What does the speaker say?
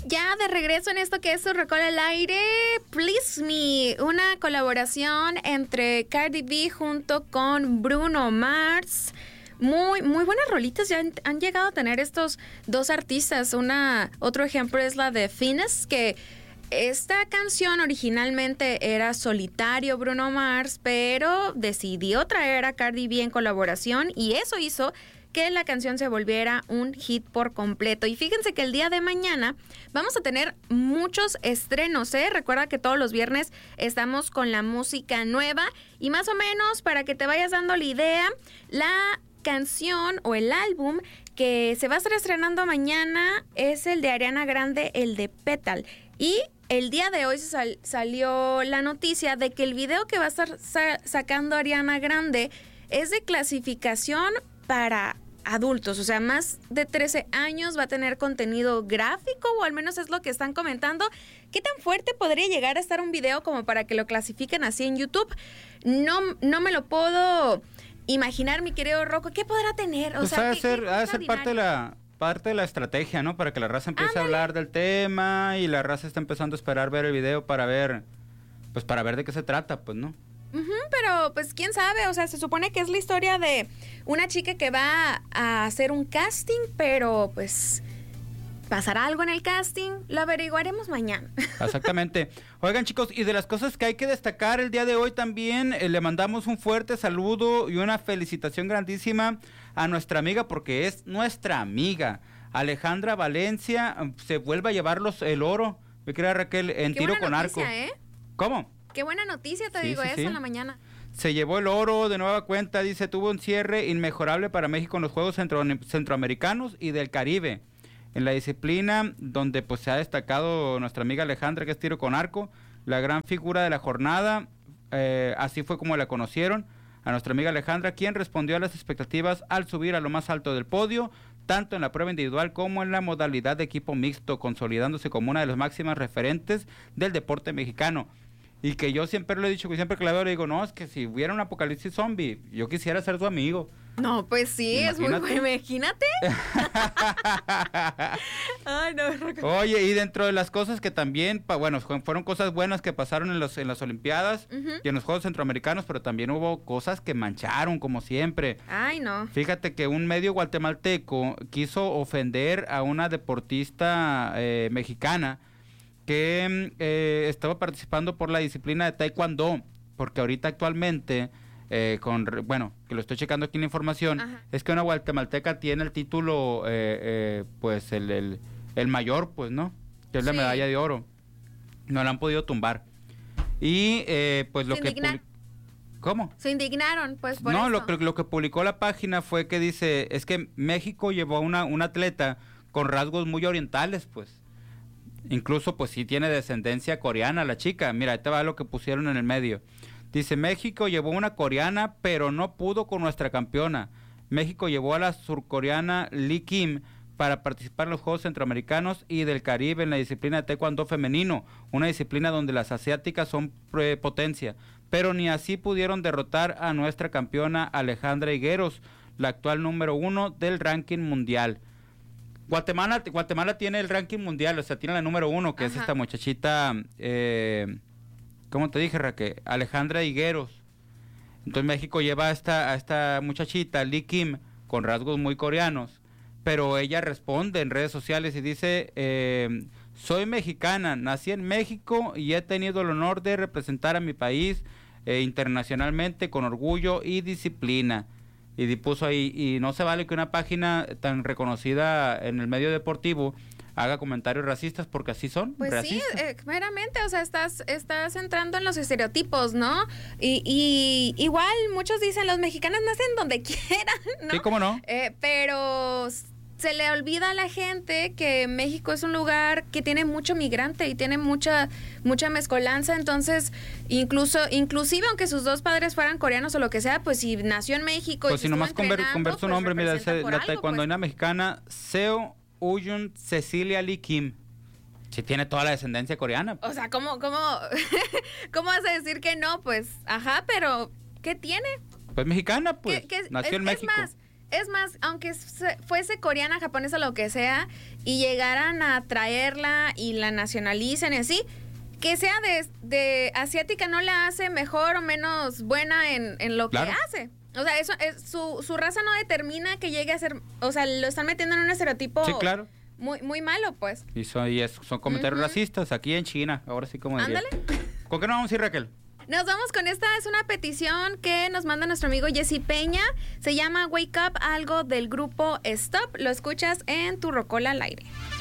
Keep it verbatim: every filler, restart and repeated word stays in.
ya de regreso en esto que es su Rocola al Aire, Please Me, una colaboración entre Cardi B junto con Bruno Mars. Muy, muy buenas rolitas ya han, han llegado a tener estos dos artistas. Una, otro ejemplo es la de Finesse, que esta canción originalmente era solitario Bruno Mars, pero decidió traer a Cardi B en colaboración y eso hizo que la canción se volviera un hit por completo. Y fíjense que el día de mañana vamos a tener muchos estrenos, ¿eh? Recuerda que todos los viernes estamos con la música nueva y más o menos para que te vayas dando la idea, la canción o el álbum que se va a estar estrenando mañana es el de Ariana Grande, el de Petal. Y el día de hoy sal, salió la noticia de que el video que va a estar sa- sacando Ariana Grande es de clasificación para adultos, o sea, más de trece años, va a tener contenido gráfico, o al menos es lo que están comentando. ¿Qué tan fuerte podría llegar a estar un video como para que lo clasifiquen así en YouTube? No, no me lo puedo imaginar, mi querido Rocco. ¿Qué podrá tener? O pues sea, ha de ¿qué, ser, qué ha de ser parte de la parte de la estrategia, ¿no? Para que la raza empiece Ándale. a hablar del tema y la raza está empezando a esperar ver el video para ver, pues para ver de qué se trata, pues, ¿no? Uh-huh, pero pues quién sabe, o sea, se supone que es la historia de una chica que va a hacer un casting, pero pues pasará algo en el casting, lo averiguaremos mañana. Exactamente. Oigan, chicos, y de las cosas que hay que destacar el día de hoy también, eh, le mandamos un fuerte saludo y una felicitación grandísima a nuestra amiga, porque es nuestra amiga, Alejandra Valencia. Se vuelve a llevar los, el oro, mi querida Raquel, en Qué tiro buena con noticia, arco. ¿eh? ¿Cómo? Qué buena noticia, te Sí, digo sí, eso sí. en la mañana. Se llevó el oro de nueva cuenta, dice, tuvo un cierre inmejorable para México en los Juegos Centro- Centroamericanos y del Caribe. En la disciplina donde pues se ha destacado nuestra amiga Alejandra, que es tiro con arco, la gran figura de la jornada, eh, así fue como la conocieron, a nuestra amiga Alejandra, quien respondió a las expectativas al subir a lo más alto del podio, tanto en la prueba individual como en la modalidad de equipo mixto, consolidándose como una de las máximas referentes del deporte mexicano. Y que yo siempre lo he dicho, que siempre que la veo le digo, no, es que si hubiera un apocalipsis zombie, yo quisiera ser su amigo. No, pues sí, Imagínate. es muy bueno, imagínate. Ay, no, Rocco. Oye, y dentro de las cosas que también, pa, bueno, fueron cosas buenas que pasaron en, los, en las Olimpiadas Uh-huh. y en los Juegos Centroamericanos, pero también hubo cosas que mancharon, como siempre. Ay, no. Fíjate que un medio guatemalteco quiso ofender a una deportista eh, mexicana que eh, estaba participando por la disciplina de taekwondo, porque ahorita actualmente, eh, con bueno, que lo estoy checando aquí en la información, Ajá. es que una guatemalteca tiene el título, eh, eh, pues el, el, el mayor, pues, ¿no? Que es la Sí. medalla de oro. No la han podido tumbar. Y eh, pues lo Se que... indigna- public- ¿Cómo? Se indignaron, pues, por no, eso. lo que, lo que publicó la página fue que dice, es que México llevó a una, una atleta con rasgos muy orientales, pues. Incluso, pues sí tiene descendencia coreana la chica. Mira, ahí te va lo que pusieron en el medio. Dice, México llevó una coreana, pero no pudo con nuestra campeona. México llevó a la surcoreana Lee Kim para participar en los Juegos Centroamericanos y del Caribe en la disciplina de taekwondo femenino, una disciplina donde las asiáticas son eh, potencia, pero ni así pudieron derrotar a nuestra campeona Alejandra Higueros, la actual número uno del ranking mundial. Guatemala, Guatemala tiene el ranking mundial, o sea, tiene la número uno, que Ajá. es esta muchachita, eh, ¿cómo te dije, Raquel? Alejandra Higueros. Entonces México lleva a esta, a esta muchachita, Lee Kim, con rasgos muy coreanos, pero ella responde en redes sociales y dice, eh, soy mexicana, nací en México y he tenido el honor de representar a mi país eh, internacionalmente con orgullo y disciplina. Y puso ahí, y no se vale que una página tan reconocida en el medio deportivo haga comentarios racistas, porque así son, Pues racistas. sí, eh, meramente, o sea, estás, estás entrando en los estereotipos, ¿no? Y, y igual muchos dicen, los mexicanos nacen donde quieran, ¿no? Sí, ¿cómo no? Eh, pero se le olvida a la gente que México es un lugar que tiene mucho migrante y tiene mucha mucha mezcolanza, entonces incluso inclusive aunque sus dos padres fueran coreanos o lo que sea, pues si nació en México Pues y si nomás conver, conver su pues nombre, mira, representa ese- por la algo, taekwondoina pues. mexicana, Seo Uyun Cecilia Lee Kim. Sí tiene toda la descendencia coreana. O sea, ¿cómo, cómo, cómo vas a decir que no? Pues, ajá, pero ¿qué tiene? Pues mexicana, pues, ¿Qué- qué- nació es, en México. Es más, Es más, aunque fuese coreana, japonesa, lo que sea, y llegaran a traerla y la nacionalicen y así, que sea de, de asiática no la hace mejor o menos buena en, en lo claro. que hace. O sea, eso es, su, su raza no determina que llegue a ser, o sea, lo están metiendo en un estereotipo sí, claro. muy, muy malo, pues. Y son, y es, son comentarios uh-huh. racistas aquí en China, ahora sí como diría. Ándale. ¿Con qué nos vamos a ir, Raquel? Nos vamos con esta, es una petición que nos manda nuestro amigo Jesse Peña. Se llama Wake Up, algo del grupo Stop. Lo escuchas en Tu Rocola al Aire.